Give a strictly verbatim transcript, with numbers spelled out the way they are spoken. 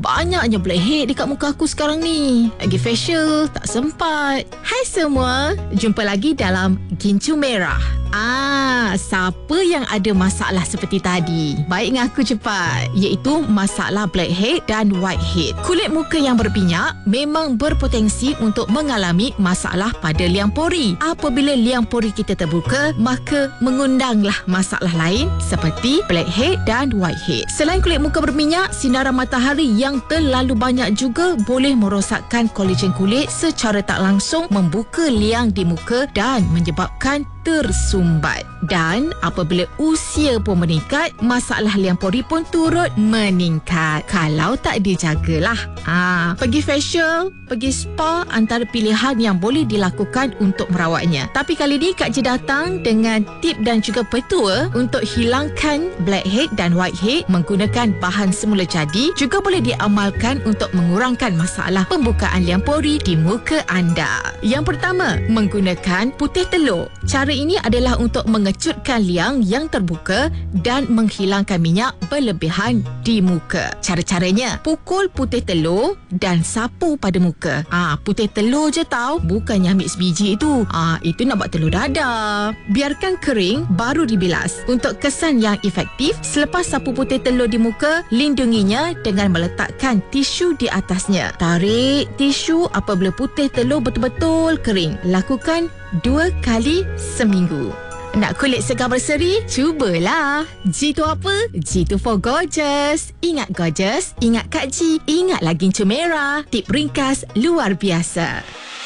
banyaknya blackhead dekat muka aku sekarang ni. Lagi facial, tak sempat. Hai semua, jumpa lagi dalam Gincu Merah. Ah, siapa yang ada masalah seperti tadi? Baik dengan aku cepat, iaitu masalah blackhead dan whitehead. Kulit muka yang berminyak memang berpotensi untuk mengalami masalah pada liang pori. Apabila liang pori kita terbuka, maka mengundanglah masalah lain seperti blackhead dan whitehead. Selain kulit muka berminyak, sinaran matahari yang terlalu banyak juga boleh merosakkan kolagen kulit secara tak langsung, membuka liang di muka dan menyebabkan tersumbat. Dan apabila usia pun meningkat, masalah liang pori pun turut meningkat kalau tak dijagalah. Ha, pergi facial, pergi spa antara pilihan yang boleh dilakukan untuk merawatnya. Tapi kali ni Kak Ji datang dengan tip dan juga petua untuk hilangkan blackhead dan whitehead menggunakan bahan semula jadi, juga boleh diamalkan untuk mengurangkan masalah pembukaan liang pori di muka anda. Yang pertama, menggunakan putih telur. Cara ini adalah untuk mengecutkan liang yang terbuka dan menghilangkan minyak berlebihan di muka. Cara-caranya, pukul putih telur dan sapu pada muka. Ah, putih telur je tau, bukannya ambil sebiji itu. Ah, itu nak buat telur dadah. Biarkan kering baru dibilas. Untuk kesan yang efektif, selepas sapu putih telur di muka, lindunginya dengan meletakkan tisu di atasnya. Tarik tisu apabila putih telur betul-betul kering. Lakukan dua kali seminggu. Nak kulit segar berseri? Cubalah. G tu apa? G tu for gorgeous. Ingat gorgeous? Ingat Kak Ji. Ingat lagi Gincu Merah. Tip ringkas luar biasa.